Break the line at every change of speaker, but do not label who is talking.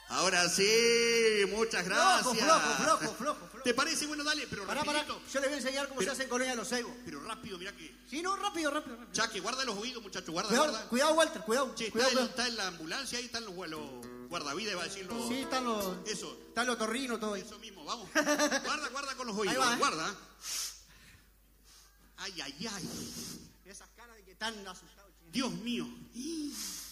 Ahora sí, muchas gracias.
Flojo.
¿Te parece? Bueno, dale, pero
Pará,
rapidito.
yo les voy a enseñar cómo se hace en Colonia de los Ceibos.
Pero rápido, mirá que...
Sí, no, rápido.
Chaque, guarda los oídos, muchacho, guarda.
Cuidado, Walter, cuidado.
Che,
cuidado.
está en la ambulancia, ahí están los guardavidas, va a decir los...
Sí, están los...
Eso.
Están los torrinos, todo eso.
Eso mismo, vamos. Guarda con los oídos,
Ahí va,
guarda. Ay.
Esas caras de que están asustados.
Dios mío.